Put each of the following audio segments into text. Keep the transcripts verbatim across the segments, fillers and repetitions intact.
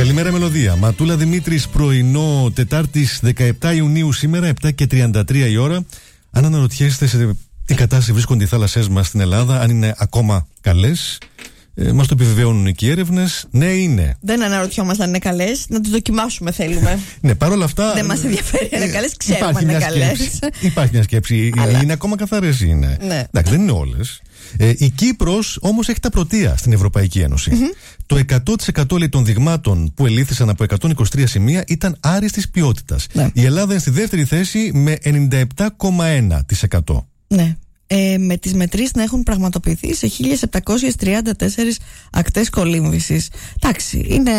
Καλημέρα, Μελωδία. Ματούλα Δημήτρης, πρωινό Τετάρτης δεκαεπτά Ιουνίου σήμερα, επτά και τριάντα τρία η ώρα. Αν αναρωτιέστε σε τι κατάσταση βρίσκονται οι θάλασσές μας στην Ελλάδα, αν είναι ακόμα καλές, ε, μας το επιβεβαιώνουν και οι έρευνες. Ναι, είναι. Δεν αναρωτιόμαστε αν είναι καλές, να τις δοκιμάσουμε θέλουμε. Ναι, παρόλα αυτά. Δεν μας ενδιαφέρει αν είναι καλές, ξέρουμε αν είναι καλές. Υπάρχει μια σκέψη. Αλλά... Είναι ακόμα καθαρές, είναι. Ναι. Εντάξει, δεν είναι όλες. Ε, η Κύπρος όμως έχει τα πρωτεία στην Ευρωπαϊκή Ένωση. Mm-hmm. Το εκατό τοις εκατό των δειγμάτων που ελήφθησαν από εκατόν είκοσι τρία σημεία ήταν άριστης ποιότητας. Ναι. Η Ελλάδα είναι στη δεύτερη θέση με ενενήντα επτά κόμμα ένα τοις εκατό. Ναι. Ε, με τις μετρήσεις να έχουν πραγματοποιηθεί σε χίλια επτακόσιες τριάντα τέσσερις ακτές κολύμβησης. Εντάξει, είναι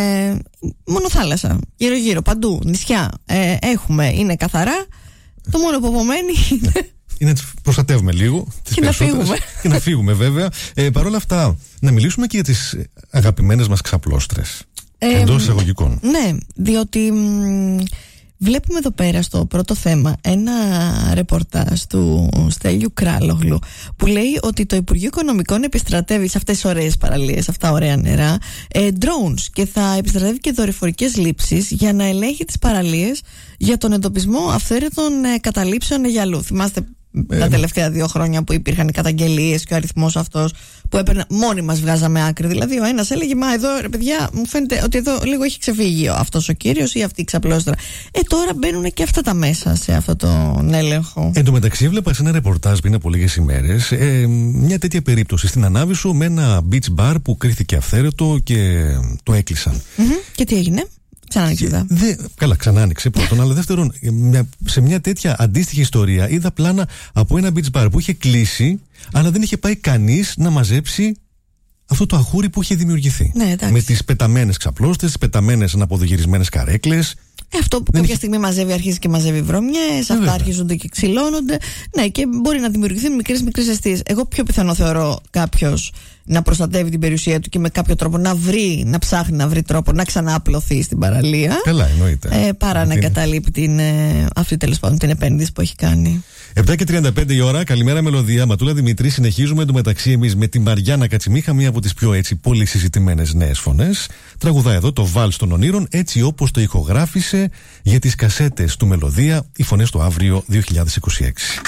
μόνο θάλασσα. Γύρω-γύρω, παντού, νησιά. Ε, έχουμε, είναι καθαρά. Το μόνο που απομένει είναι. Είναι να τις προστατεύουμε λίγο. Τις και να φύγουμε. Και να φύγουμε, βέβαια. Ε, Παρ' όλα αυτά, να μιλήσουμε και για τις αγαπημένες μας ξαπλώστρες. Ε, εντός εισαγωγικών. Ναι, διότι μ, βλέπουμε εδώ πέρα στο πρώτο θέμα ένα ρεπορτάζ του Στέλιου Κράλογλου που λέει ότι το Υπουργείο Οικονομικών επιστρατεύει σε αυτές τις ωραίες παραλίες, αυτά ωραία νερά, ε, drones, και θα επιστρατεύει και δορυφορικές λήψεις για να ελέγχει τις παραλίες για τον εντοπισμό αυθαίρετων ε, καταλήψεων αιγιαλού. Θυμάστε Ε, τα τελευταία δύο χρόνια που υπήρχαν οι καταγγελίες και ο αριθμός αυτός που έπαιρνε, μόνοι μας βγάζαμε άκρη. Δηλαδή, ο ένας έλεγε: Μα εδώ, ρε παιδιά, μου φαίνεται ότι εδώ λίγο έχει ξεφύγει αυτός ο κύριος ή αυτή η ξαπλώστρα. Ε, τώρα μπαίνουν και αυτά τα μέσα σε αυτόν τον έλεγχο. Εν τω μεταξύ, έβλεπα σε ένα ρεπορτάζ πριν από λίγες ημέρες ε, μια τέτοια περίπτωση στην Ανάβησο με ένα beach bar που κρίθηκε αυθαίρετο και το έκλεισαν. Mm-hmm. Και τι έγινε? Ξανά άνοιξε. Δε, καλά, ξανά άνοιξε πρώτον, αλλά δεύτερον, μια, σε μια τέτοια αντίστοιχη ιστορία είδα πλάνα από ένα beach bar που είχε κλείσει, αλλά δεν είχε πάει κανείς να μαζέψει αυτό το αχούρι που είχε δημιουργηθεί. Ναι, με τις πεταμένες ξαπλώστες, τις πεταμένες αναποδογυρισμένες καρέκλες. Ε, αυτό που δεν κάποια είχε... στιγμή μαζεύει, αρχίζει και μαζεύει βρωμιές, αυτά αρχίζονται και ξυλώνονται. Ναι, και μπορεί να δημιουργηθούν μικρές μικρές αιστείες. Εγώ πιο πιθανό θεωρώ κάποιος να προστατεύει την περιουσία του και με κάποιο τρόπο να βρει, να ψάχνει να βρει τρόπο να ξανααπλωθεί στην παραλία. Καλά, εννοείται. Ε, παρά να εγκαταλείπει την, ε, αυτή τέλος πάντων την επένδυση που έχει κάνει. επτά και τριάντα πέντε η ώρα, καλημέρα Μελωδία. Ματούλα Δημητρή, συνεχίζουμε εντωμεταξύ εμείς με την Μαριάννα Κατσιμίχα, μία από τις πιο έτσι πολύ συζητημένες νέες φωνές. Τραγουδά εδώ το Βάλς των Ονείρων, έτσι όπως το ηχογράφησε για τις κασέτες του Μελωδία, οι φωνές του αύριο δύο χιλιάδες είκοσι έξι.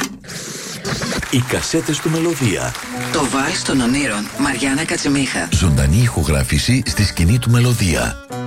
Οι κασέτες του Μελωδία. Το Βάλς των Ονείρων, Μαριάννα Κατσιμίχα. Ζωντανή ηχογράφηση στη σκηνή του Μελωδία.